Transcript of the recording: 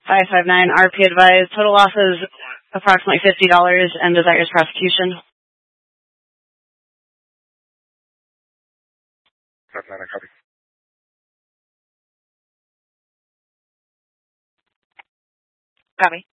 559, RP advised. Total losses approximately $50 and desires prosecution. 559, copy. Copy.